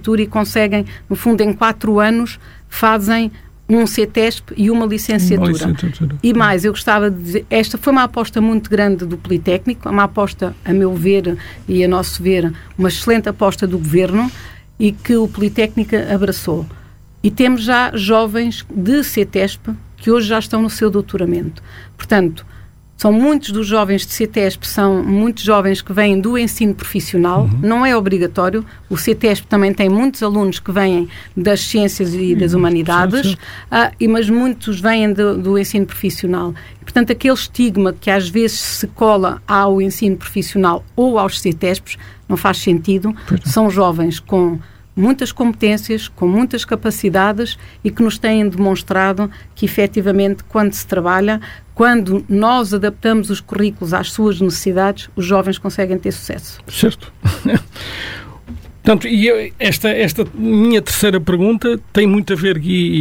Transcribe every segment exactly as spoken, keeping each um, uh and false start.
licenciatura e conseguem, no fundo, em quatro anos, fazem um CETESP e uma licenciatura. uma licenciatura. E mais, eu gostava de dizer, esta foi uma aposta muito grande do Politécnico, uma aposta, a meu ver e a nosso ver, uma excelente aposta do Governo e que o Politécnico abraçou. E temos já jovens de CETESP que hoje já estão no seu doutoramento. Portanto, são muitos dos jovens de CETESP, são muitos jovens que vêm do ensino profissional, uhum. não é obrigatório. O CETESP também tem muitos alunos que vêm das ciências e das humanidades, ah, e, mas muitos vêm do, do ensino profissional. E, portanto, aquele estigma que às vezes se cola ao ensino profissional ou aos CETESPs não faz sentido. Perdão. São jovens com muitas competências, com muitas capacidades e que nos têm demonstrado que, efetivamente, quando se trabalha, quando nós adaptamos os currículos às suas necessidades, os jovens conseguem ter sucesso. Certo. Portanto, e eu, esta, esta minha terceira pergunta tem muito a ver, e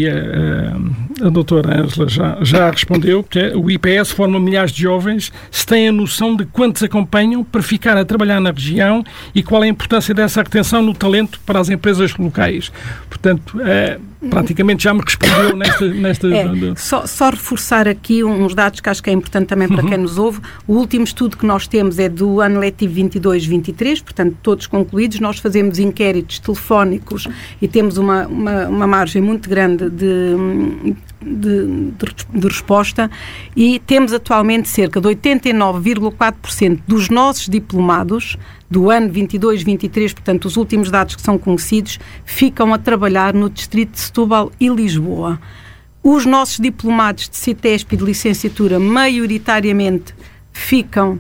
a, a, a doutora Ângela já, já respondeu, que é, o I P S forma milhares de jovens, se tem a noção de quantos acompanham para ficar a trabalhar na região e qual é a importância dessa retenção no talento para as empresas locais. Portanto, é, praticamente já me respondeu nesta... nesta é, só, só reforçar aqui uns dados que acho que é importante também para uhum. quem nos ouve. O último estudo que nós temos é do ano letivo vinte e dois vinte e três, portanto, todos concluídos. Nós fazemos inquéritos telefónicos e temos uma, uma, uma margem muito grande de, de, de, de resposta e temos atualmente cerca de oitenta e nove vírgula quatro por cento dos nossos diplomados do ano vinte e dois vinte e três, portanto, os últimos dados que são conhecidos, ficam a trabalhar no distrito de Setúbal e Lisboa. Os nossos diplomados de CETESP e de licenciatura, maioritariamente, ficam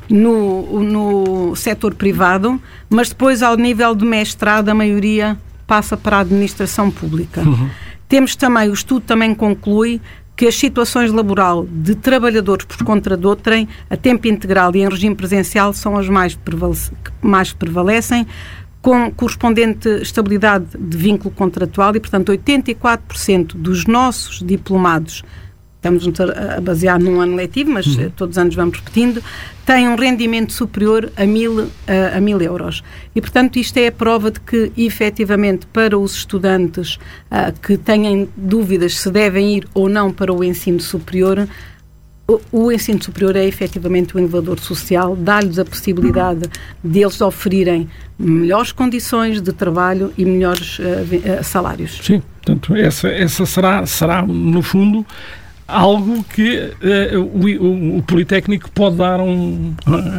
no, no setor privado, mas depois, ao nível de mestrado, a maioria passa para a administração pública. Uhum. Temos também, o estudo também conclui que as situações laboral de trabalhadores por conta de outrem, a tempo integral e em regime presencial, são as mais, prevalec- mais prevalecem, com correspondente estabilidade de vínculo contratual e, portanto, oitenta e quatro por cento dos nossos diplomados, estamos a basear num ano letivo, mas uhum. todos os anos vamos repetindo, têm um rendimento superior a mil, a, a mil euros. E, portanto, isto é a prova de que, efetivamente, para os estudantes uh, que tenham dúvidas se devem ir ou não para o ensino superior, o, o ensino superior é, efetivamente, um elevador social, dá-lhes a possibilidade de eles oferirem melhores condições de trabalho e melhores uh, uh, salários. Sim, portanto, essa, essa será, será, no fundo, algo que uh, o, o Politécnico pode dar a um,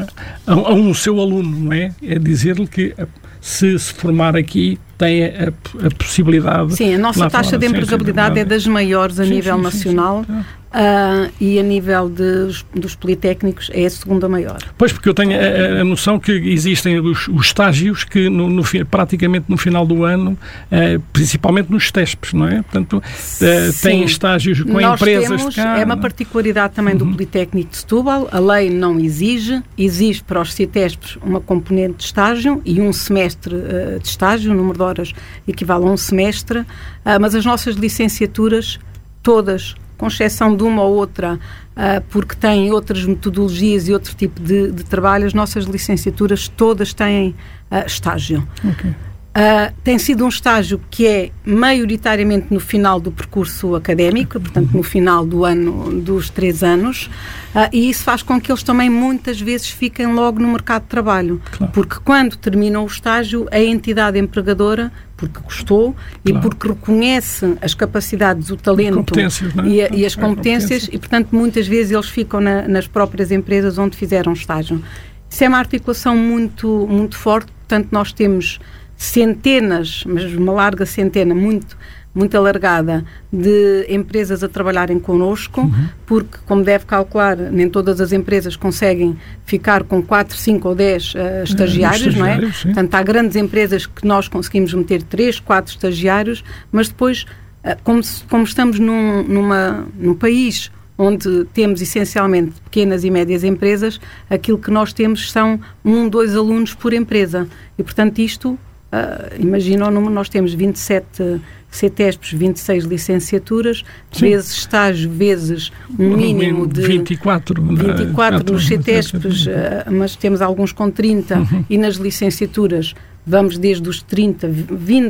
a, a um seu aluno, não é? É dizer-lhe que se se formar aqui tem a, a possibilidade... Sim, a nossa taxa de empregabilidade é das maiores a sim, nível sim, nacional. Sim, sim. Uh, e a nível de, dos politécnicos é a segunda maior. Pois, porque eu tenho a, a noção que existem os, os estágios que no, no, praticamente no final do ano, uh, principalmente nos CETESPs, não é? Portanto, uh, têm estágios com Nós empresas temos, de cá. É uma particularidade também uhum. do Politécnico de Setúbal, a lei não exige, exige para os CETESPs uma componente de estágio e um semestre uh, de estágio, o número de horas equivale a um semestre, uh, mas as nossas licenciaturas, todas, com exceção de uma ou outra, uh, porque têm outras metodologias e outro tipo de, de trabalho, as nossas licenciaturas todas têm uh, estágio. Okay. Uh, tem sido um estágio que é maioritariamente no final do percurso académico, portanto no final do ano dos três anos, uh, e isso faz com que eles também muitas vezes fiquem logo no mercado de trabalho, claro. Porque quando terminam o estágio, a entidade empregadora, porque gostou claro. E porque reconhece as capacidades, o talento e, a, e as competências, e portanto muitas vezes eles ficam na, nas próprias empresas onde fizeram estágio. Isso é uma articulação muito, muito forte, portanto nós temos centenas, mas uma larga centena, muito, muito alargada, de empresas a trabalharem connosco, uhum. porque, como deve calcular, nem todas as empresas conseguem ficar com quatro, cinco ou dez uh, estagiários, é, não é? Sim. Portanto, há grandes empresas que nós conseguimos meter três, quatro estagiários, mas depois, uh, como, como estamos num, numa, num país onde temos essencialmente pequenas e médias empresas, aquilo que nós temos são um, dois alunos por empresa. E, portanto, isto... Uh, imagina o número, nós temos vinte e sete CETESPs, vinte e seis licenciaturas, sim. vezes estágio, vezes um mínimo de vinte e quatro, vinte e quatro nos CETESPs, uh, mas temos alguns com trinta, uhum. e nas licenciaturas vamos desde os trinta, vinte